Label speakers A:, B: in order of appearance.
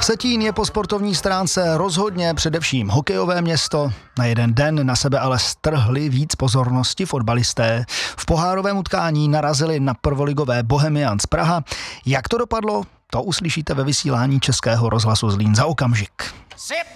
A: Vsetín je po sportovní stránce rozhodně především hokejové město. Na jeden den na sebe ale strhli víc pozornosti fotbalisté. V pohárovém utkání narazili na prvoligové Bohemians Praha. Jak to dopadlo, to uslyšíte ve vysílání Českého rozhlasu Zlín za okamžik.